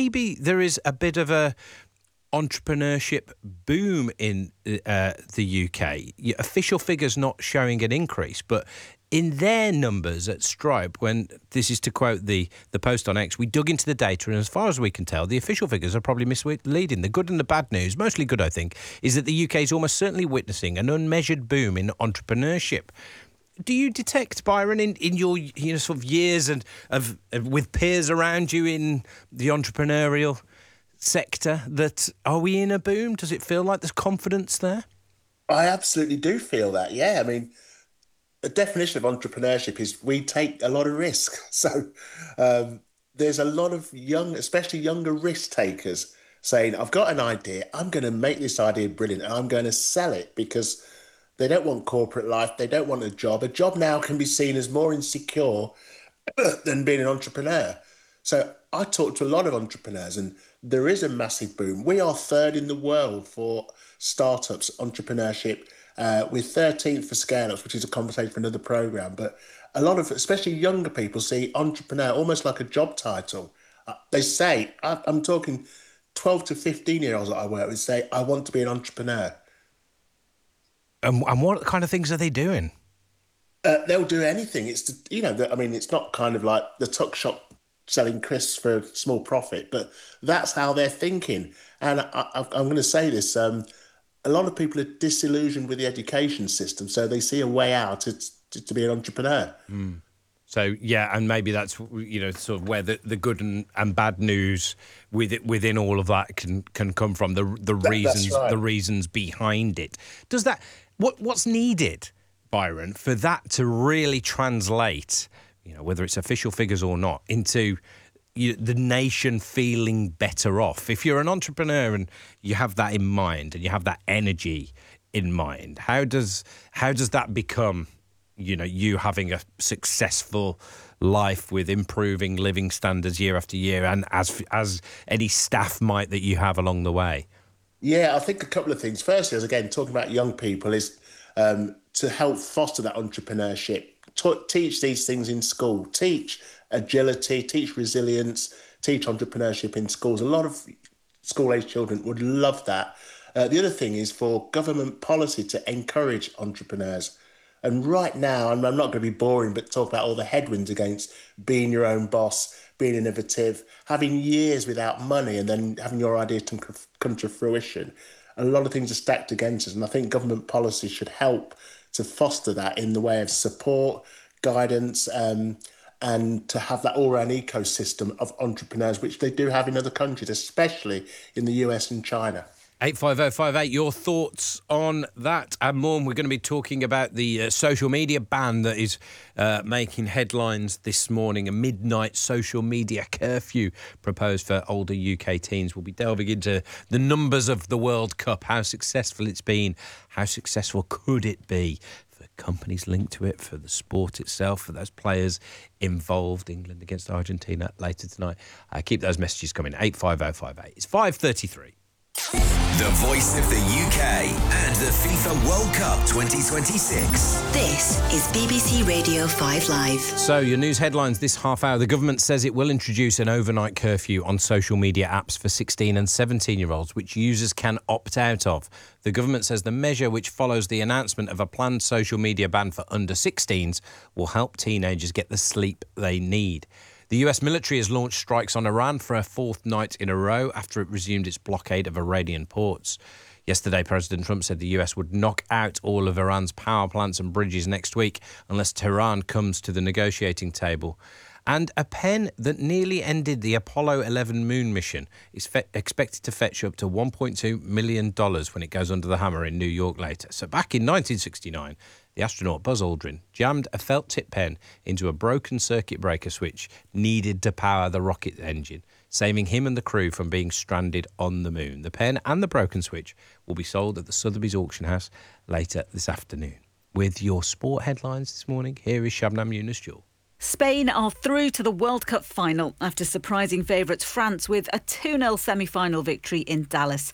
maybe there is a bit of a entrepreneurship boom in the UK. Official figures not showing an increase, but in their numbers at Stripe, when this is to quote the post on X, we dug into the data, and as far as we can tell, the official figures are probably misleading. The good and the bad news, mostly good, I think, is that the UK is almost certainly witnessing an unmeasured boom in entrepreneurship. Do you detect, Byron, in your sort of years and with peers around you in the entrepreneurial sector, that are we in a boom? Does it feel like there's confidence there? I absolutely do feel that. Yeah, I mean, the definition of entrepreneurship is we take a lot of risk. So there's a lot of especially younger risk takers saying, I've got an idea, I'm going to make this idea brilliant and I'm going to sell it because they don't want corporate life, they don't want a job. A job now can be seen as more insecure than being an entrepreneur. So I talk to a lot of entrepreneurs and there is a massive boom. We are third in the world for startups, entrepreneurship. We're 13th for scale-ups, which is a conversation for another program. But a lot of, especially younger people, see entrepreneur almost like a job title. They say, I'm talking 12 to 15-year-olds that I work with say, I want to be an entrepreneur. And what kind of things are they doing? They'll do anything. It's not kind of like the tuck shop selling crisps for a small profit, but that's how they're thinking. And I'm going to say this, a lot of people are disillusioned with the education system, so they see a way out to be an entrepreneur. Mm. So, yeah, and maybe that's, sort of where the good and bad news within all of that can come from, the reasons, right. The reasons behind it. Does that, what's needed, Byron, for that to really translate, whether it's official figures or not, into the nation feeling better off? If you're an entrepreneur and you have that in mind and you have that energy in mind, how does that become, you having a successful life with improving living standards year after year, and as any staff might that you have along the way? Yeah, I think a couple of things. Firstly, as again, talking about young people, is to help foster that entrepreneurship. Teach these things in school. Teach agility, teach resilience, teach entrepreneurship in schools. A lot of school-age children would love that. The other thing is for government policy to encourage entrepreneurs. And right now, and I'm not going to be boring, but talk about all the headwinds against being your own boss, being innovative, having years without money and then having your idea to come to fruition. A lot of things are stacked against us. And I think government policy should help to foster that in the way of support, guidance, and to have that all-round ecosystem of entrepreneurs, which they do have in other countries, especially in the US and China. 85058, your thoughts on that and more. We're going to be talking about the social media ban that is making headlines this morning, a midnight social media curfew proposed for older UK teens. We'll be delving into the numbers of the World Cup, how successful it's been, how successful could it be for companies linked to it, for the sport itself, for those players involved. England against Argentina later tonight. Keep those messages coming, 85058. It's 5:33. The voice of the UK and the FIFA World Cup 2026. This is BBC Radio 5 Live. So, your news headlines this half hour. The government says it will introduce an overnight curfew on social media apps for 16 and 17-year-olds, which users can opt out of. The government says the measure, which follows the announcement of a planned social media ban for under 16s, will help teenagers get the sleep they need. The US military has launched strikes on Iran for a fourth night in a row after it resumed its blockade of Iranian ports. Yesterday, President Trump said the US would knock out all of Iran's power plants and bridges next week unless Tehran comes to the negotiating table. And a pen that nearly ended the Apollo 11 moon mission is expected to fetch up to $1.2 million when it goes under the hammer in New York later. So back in 1969, the astronaut Buzz Aldrin jammed a felt-tip pen into a broken circuit breaker switch needed to power the rocket engine, saving him and the crew from being stranded on the moon. The pen and the broken switch will be sold at the Sotheby's auction house later this afternoon. With your sport headlines this morning, here is Shabnam Yunus-Jewell. Spain are through to the World Cup final after surprising favourites France with a 2-0 semi-final victory in Dallas.